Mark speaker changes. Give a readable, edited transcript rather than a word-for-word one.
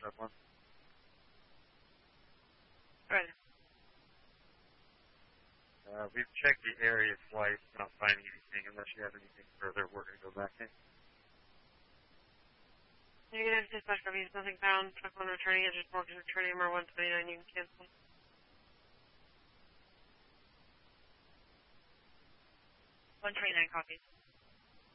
Speaker 1: up on.
Speaker 2: Right.
Speaker 1: We've checked the area twice, not finding anything. Unless you have anything further, we're going to go back in.
Speaker 2: Negative dispatch copies, nothing found. Truck 1 returning, engine 4 returning, MR 129, you can cancel. 129 copies.